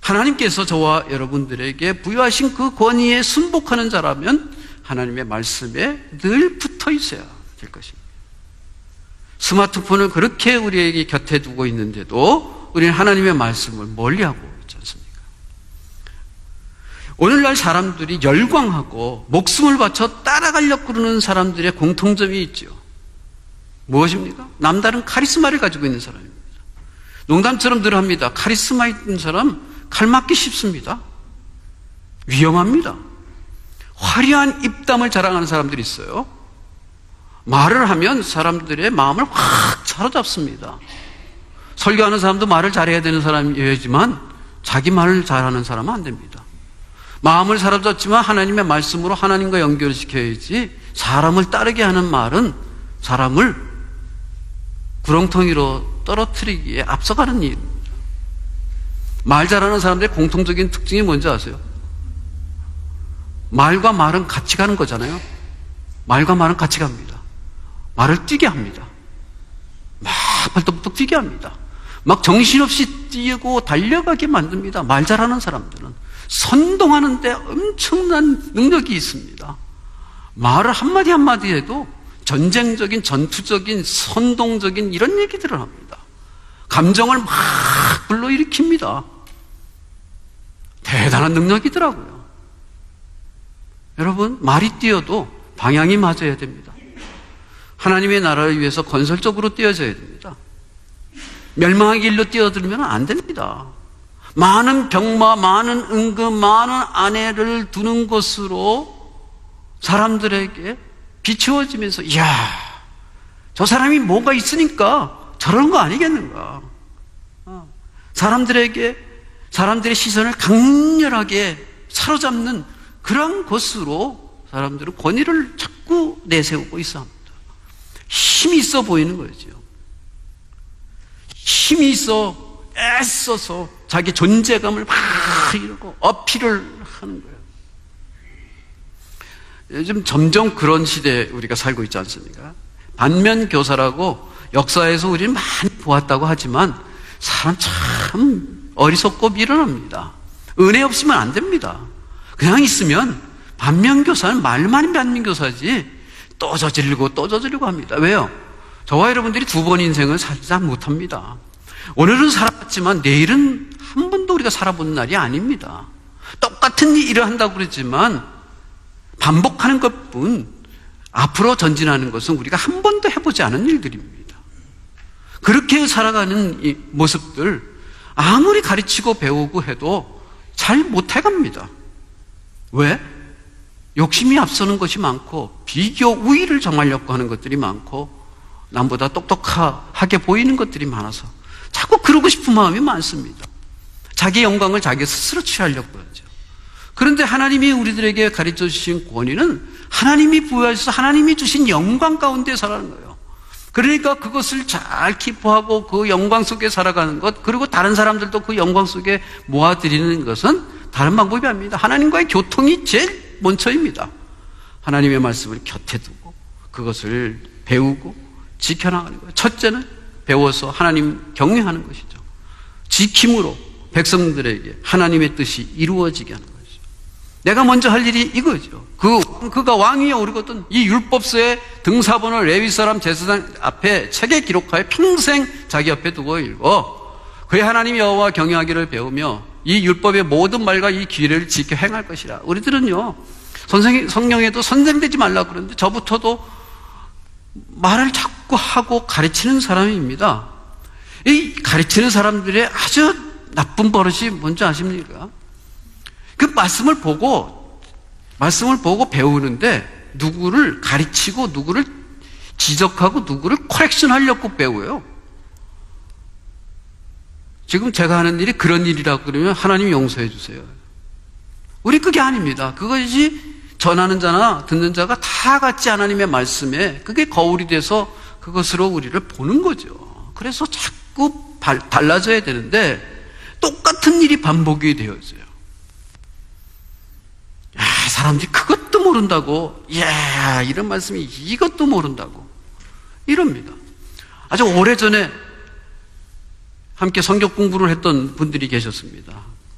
하나님께서 저와 여러분들에게 부여하신 그 권위에 순복하는 자라면 하나님의 말씀에 늘 붙어 있어야 될 것입니다. 스마트폰을 그렇게 우리에게 곁에 두고 있는데도 우리는 하나님의 말씀을 멀리하고 있지 않습니까? 오늘날 사람들이 열광하고 목숨을 바쳐 따라가려고 그러는 사람들의 공통점이 있죠. 무엇입니까? 남다른 카리스마를 가지고 있는 사람입니다. 농담처럼 늘 합니다. 카리스마 있는 사람 칼 맞기 쉽습니다. 위험합니다. 화려한 입담을 자랑하는 사람들이 있어요. 말을 하면 사람들의 마음을 확 사로잡습니다. 설교하는 사람도 말을 잘해야 되는 사람이어야지만 자기 말을 잘하는 사람은 안 됩니다. 마음을 사로잡지만 하나님의 말씀으로 하나님과 연결시켜야지 사람을 따르게 하는 말은 사람을 구렁텅이로 떨어뜨리기에 앞서가는 일입니다. 말 잘하는 사람들의 공통적인 특징이 뭔지 아세요? 말과 말은 같이 가는 거잖아요. 말과 말은 같이 갑니다. 말을 뛰게 합니다. 막 발톱부터 뛰게 합니다. 막 정신없이 뛰고 달려가게 만듭니다. 말 잘하는 사람들은 선동하는데 엄청난 능력이 있습니다. 말을 한마디 한마디 해도 전쟁적인, 전투적인, 선동적인 이런 얘기들을 합니다. 감정을 막 불러일으킵니다. 대단한 능력이더라고요. 여러분, 말이 뛰어도 방향이 맞아야 됩니다. 하나님의 나라를 위해서 건설적으로 뛰어져야 됩니다. 멸망의 길로 뛰어들면 안 됩니다. 많은 병마, 많은 은금, 많은 아내를 두는 것으로 사람들에게 비추어지면서 이야, 저 사람이 뭐가 있으니까 저런 거 아니겠는가. 사람들의 시선을 강렬하게 사로잡는 그런 것으로 사람들은 권위를 자꾸 내세우고 있어 합니다. 힘이 있어 보이는 거죠. 힘이 있어 애써서 자기 존재감을 막 이러고 어필을 하는 거예요. 요즘 점점 그런 시대에 우리가 살고 있지 않습니까? 반면교사라고 역사에서 우리는 많이 보았다고 하지만 사람 참 어리석고 미련합니다. 은혜 없으면 안 됩니다. 그냥 있으면 반면교사는 말만 반면교사지 또 저지르고 합니다. 왜요? 저와 여러분들이 두 번 인생을 살지 못합니다. 오늘은 살았지만 내일은 한 번도 우리가 살아보는 날이 아닙니다. 똑같은 일을 한다고 그러지만 반복하는 것뿐 앞으로 전진하는 것은 우리가 한 번도 해보지 않은 일들입니다. 그렇게 살아가는 이 모습들 아무리 가르치고 배우고 해도 잘 못해갑니다. 왜? 욕심이 앞서는 것이 많고 비교 우위를 정하려고 하는 것들이 많고 남보다 똑똑하게 보이는 것들이 많아서 자꾸 그러고 싶은 마음이 많습니다. 자기 영광을 자기 스스로 취하려고 하죠. 그런데 하나님이 우리들에게 가르쳐 주신 권위는 하나님이 부여하셔서 하나님이 주신 영광 가운데 살아가는 거예요. 그러니까 그것을 잘 기뻐하고 그 영광 속에 살아가는 것, 그리고 다른 사람들도 그 영광 속에 모아드리는 것은 다른 방법이 아닙니다. 하나님과의 교통이 제일 먼저입니다. 하나님의 말씀을 곁에 두고 그것을 배우고 지켜나가는 거예요. 첫째는 배워서 하나님 경외하는 것이죠. 지킴으로 백성들에게 하나님의 뜻이 이루어지게 하는 것이죠. 내가 먼저 할 일이 이거죠. 그가 왕 위에 오르거든 이 율법서의 등사본을 레위 사람 제사장 앞에 책에 기록하여 평생 자기 앞에 두고 읽어 그의 하나님 여호와 경외하기를 배우며 이 율법의 모든 말과 이 규례를 지켜 행할 것이라. 우리들은요 성령에도 선생되지 말라 그러는데 저부터도 말을 자꾸 하고 가르치는 사람입니다. 이 가르치는 사람들의 아주 나쁜 버릇이 뭔지 아십니까? 그 말씀을 보고 배우는데 누구를 가르치고 누구를 지적하고 누구를 코렉션 하려고 배워요. 지금 제가 하는 일이 그런 일이라고 그러면 하나님 용서해 주세요. 우리 그게 아닙니다. 그것이 전하는 자나 듣는 자가 다 같이 하나님의 말씀에 그게 거울이 돼서 그것으로 우리를 보는 거죠. 그래서 자꾸 달라져야 되는데 똑같은 일이 반복이 되어져요. 사람들이 그것도 모른다고, 이런 말씀이 이것도 모른다고 이럽니다. 아주 오래전에 함께 성경 공부를 했던 분들이 계셨습니다.